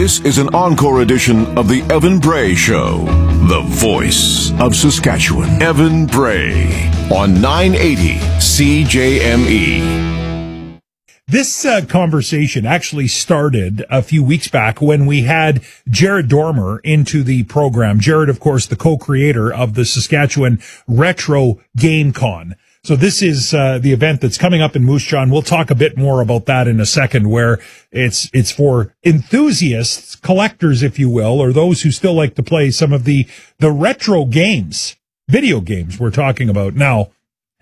This is an encore edition of the Evan Bray Show, the voice of Saskatchewan. Evan Bray on 980 CJME. This conversation actually started a few weeks back when we had Jared Dormer into the program. Jared, of course, the co-creator of the Saskatchewan Retro Game Con. So this is the event that's coming up in Moose Jaw, and we'll talk a bit more about that in a second, where it's for enthusiasts, collectors, if you will, or those who still like to play some of the retro games, video games we're talking about. Now,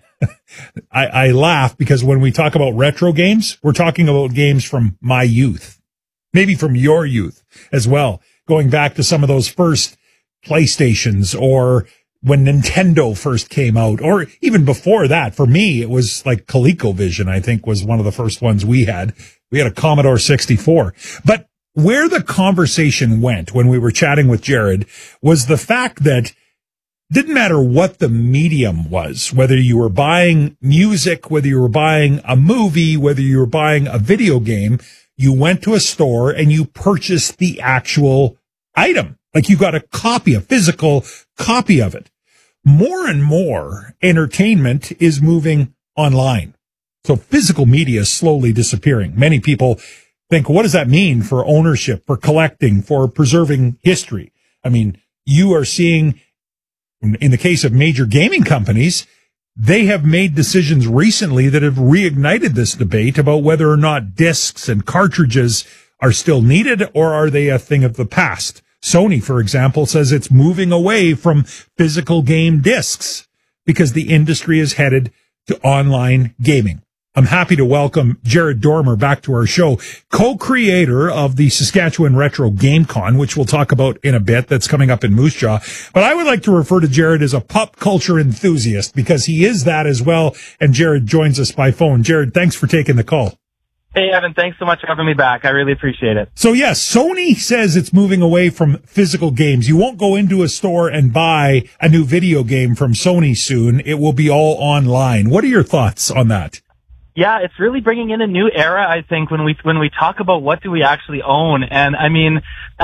I laugh because when we talk about retro games, we're talking about games from my youth, maybe from your youth as well, going back to some of those first PlayStations or when Nintendo first came out, or even before that. For me, it was like ColecoVision, I think, was one of the first ones we had. We had a Commodore 64. But where the conversation went when we were chatting with Jared was the fact that didn't matter what the medium was, whether you were buying music, whether you were buying a movie, whether you were buying a video game, you went to a store and you purchased the actual item. Like you got a physical copy of it. More and more entertainment is moving online. So physical media is slowly disappearing. Many people think, what does that mean for ownership, for collecting, for preserving history? I mean, you are seeing, in the case of major gaming companies, they have made decisions recently that have reignited this debate about whether or not discs and cartridges are still needed or are they a thing of the past. Sony, for example, says it's moving away from physical game discs because the industry is headed to online gaming. I'm happy to welcome Jared Dormer back to our show, co-creator of the Saskatchewan Retro Game Con, which we'll talk about in a bit. That's coming up in Moose Jaw. But I would like to refer to Jared as a pop culture enthusiast because he is that as well. And Jared joins us by phone. Jared, thanks for taking the call. Hey, Evan, thanks so much for having me back. I really appreciate it. So, yes, Sony says it's moving away from physical games. You won't go into a store and buy a new video game from Sony soon. It will be all online. What are your thoughts on that? Yeah, it's really bringing in a new era, I think, when we talk about what do we actually own. And I mean,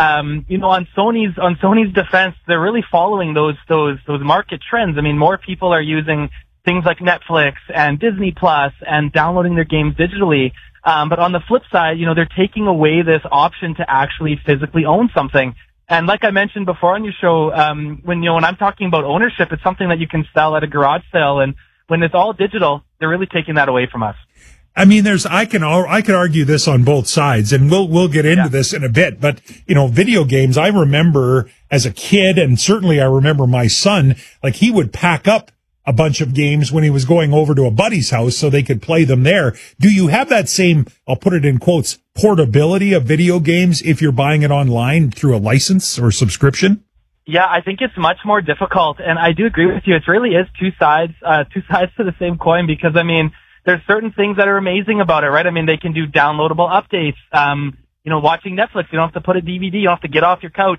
on Sony's defense, they're really following those market trends. I mean, more people are using things like Netflix and Disney Plus and downloading their games digitally. But on the flip side, they're taking away this option to actually physically own something. And like I mentioned before on your show, when I'm talking about ownership, it's something that you can sell at a garage sale. And when it's all digital, they're really taking that away from us. I mean, I could argue this on both sides, and we'll get into this in a bit. But, video games, I remember as a kid, and certainly I remember my son, like he would pack up a bunch of games when he was going over to a buddy's house so they could play them there. Do you have that same, I'll put it in quotes, portability of video games if you're buying it online through a license or subscription? Yeah, I think it's much more difficult, and I do agree with you. It really is two sides to the same coin, because I mean, there's certain things that are amazing about it, right? I mean, they can do downloadable updates. Watching Netflix, you don't have to put a DVD, you don't have to get off your couch.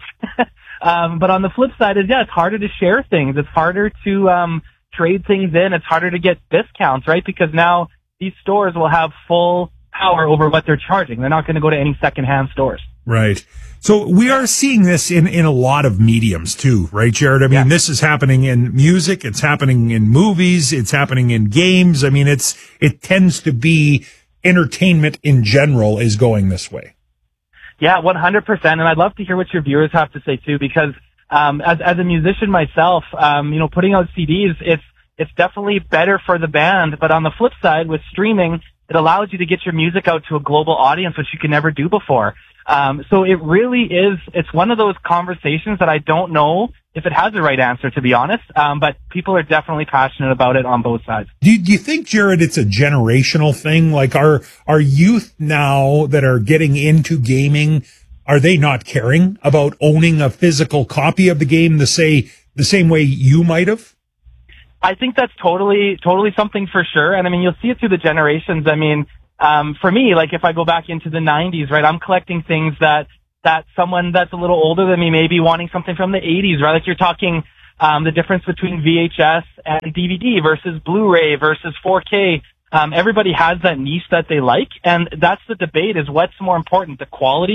But on the flip side is, it's harder to share things. It's harder to trade things in. It's harder to get discounts, right? Because now these stores will have full power over what they're charging. They're not going to go to any secondhand stores. Right. So we are seeing this in a lot of mediums too, right, Jared? I mean, This is happening in music. It's happening in movies. It's happening in games. I mean, it tends to be entertainment in general is going this way. Yeah, 100%. And I'd love to hear what your viewers have to say too, because as a musician myself, putting out CDs, it's definitely better for the band. But on the flip side, with streaming, it allows you to get your music out to a global audience, which you could never do before. So it really is, it's one of those conversations that I don't know if it has the right answer, to be honest. But people are definitely passionate about it on both sides. Do you think, Jared, it's a generational thing? Like our youth now that are getting into gaming, are they not caring about owning a physical copy of the game the same way you might have? I think that's totally something for sure. And I mean, you'll see it through the generations. I mean, for me, like if I go back into the 90s, right, I'm collecting things that someone that's a little older than me may be wanting something from the 80s, right? Like you're talking, the difference between VHS and DVD versus Blu-ray versus 4K. Everybody has that niche that they like. And that's the debate, is what's more important, the quality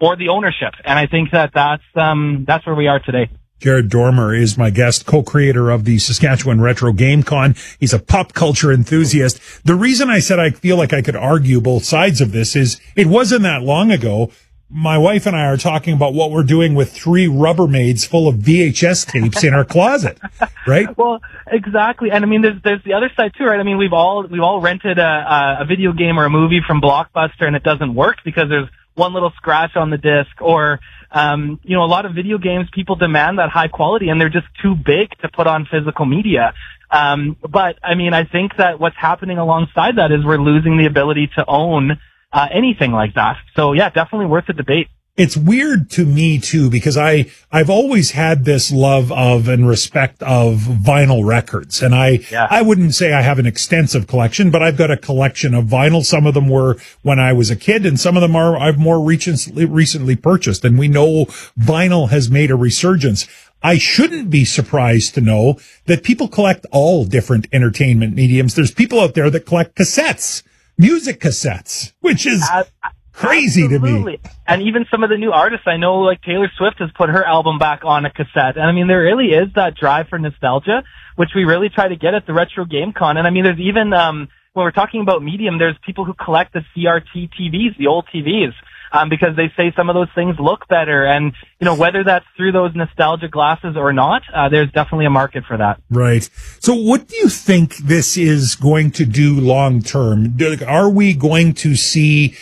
or the ownership. And I think that's where we are today. Jared Dormer is my guest, co-creator of the Saskatchewan Retro Game Con. He's a pop culture enthusiast. The reason I said I feel like I could argue both sides of this is it wasn't that long ago. My wife and I are talking about what we're doing with 3 Rubbermaids full of VHS tapes in our closet, right? Well, exactly. And I mean, there's the other side too, right? I mean, we've all rented a video game or a movie from Blockbuster and it doesn't work because there's one little scratch on the disc, or a lot of video games, people demand that high quality and they're just too big to put on physical media. But I mean, I think that what's happening alongside that is we're losing the ability to own anything like that. So yeah, definitely worth the debate. It's weird to me too, because I've always had this love of and respect of vinyl records. And I wouldn't say I have an extensive collection, but I've got a collection of vinyl. Some of them were when I was a kid and some of them I've more recently purchased. And we know vinyl has made a resurgence. I shouldn't be surprised to know that people collect all different entertainment mediums. There's people out there that collect cassettes, music cassettes, which is crazy Absolutely. to me. And even some of the new artists, I know like Taylor Swift has put her album back on a cassette. And I mean, there really is that drive for nostalgia, which we really try to get at the Retro Game Con. And I mean, there's even, when we're talking about medium, there's people who collect the CRT TVs, the old TVs, because they say some of those things look better. And, whether that's through those nostalgia glasses or not, there's definitely a market for that. Right. So what do you think this is going to do long term? Are we going to see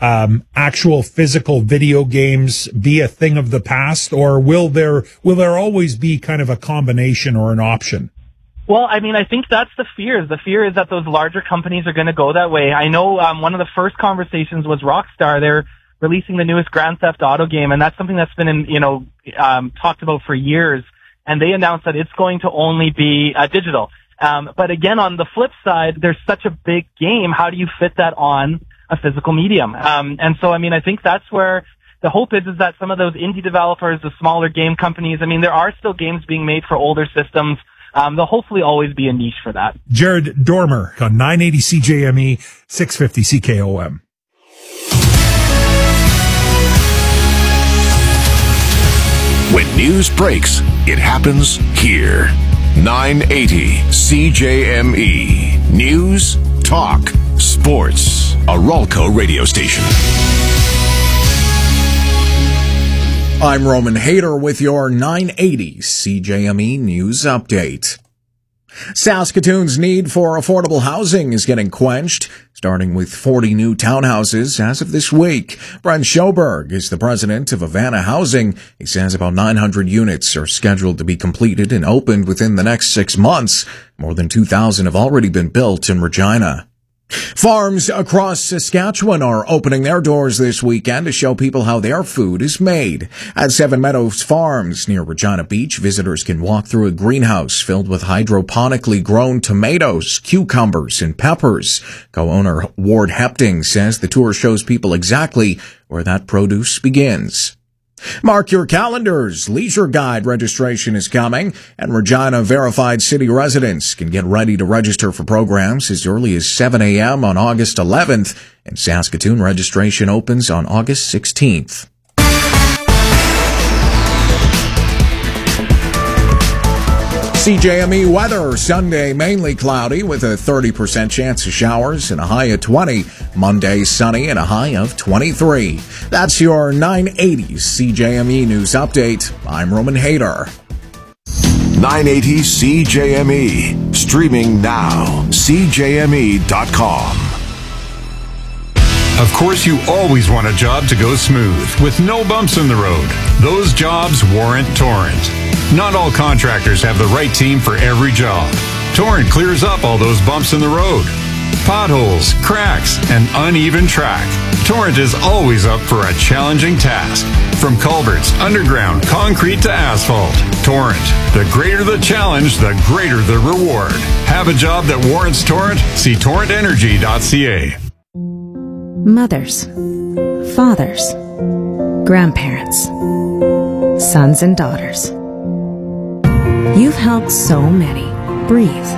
actual physical video games be a thing of the past, or will there always be kind of a combination or an option? Well, I mean, I think that's the fear. The fear is that those larger companies are going to go that way. I know one of the first conversations was Rockstar. They're releasing the newest Grand Theft Auto game, and that's something that's been talked about for years. And they announced that it's going to only be digital. But again, on the flip side, there's such a big game. How do you fit that on a physical medium? And so, I mean, I think that's where the hope is that some of those indie developers, the smaller game companies, I mean, there are still games being made for older systems. There'll hopefully always be a niche for that. Jared Dormer on 980 CJME, 650 CKOM. When news breaks, it happens here. 980 CJME. News, talk, sports. A Ralco radio station. I'm Roman Hayter with your 980 CJME News Update. Saskatoon's need for affordable housing is getting quenched, starting with 40 new townhouses as of this week. Brent Schoberg is the president of Havana Housing. He says about 900 units are scheduled to be completed and opened within the next 6 months. More than 2,000 have already been built in Regina. Farms across Saskatchewan are opening their doors this weekend to show people how their food is made. At Seven Meadows Farms near Regina Beach, visitors can walk through a greenhouse filled with hydroponically grown tomatoes, cucumbers, and peppers. Co-owner Ward Hepting says the tour shows people exactly where that produce begins. Mark your calendars. Leisure Guide registration is coming, and Regina verified city residents can get ready to register for programs as early as 7 a.m. on August 11th, and Saskatoon registration opens on August 16th. CJME weather, Sunday mainly cloudy with a 30% chance of showers and a high of 20. Monday sunny and a high of 23. That's your 980 CJME News Update. I'm Roman Hayter. 980 CJME. Streaming now. CJME.com. Of course, you always want a job to go smooth, with no bumps in the road. Those jobs warrant Torrent. Not all contractors have the right team for every job. Torrent clears up all those bumps in the road. Potholes, cracks, and uneven track. Torrent is always up for a challenging task. From culverts, underground, concrete to asphalt. Torrent. The greater the challenge, the greater the reward. Have a job that warrants Torrent? See torrentenergy.ca. Mothers, fathers, grandparents, sons and daughters. You've helped so many breathe,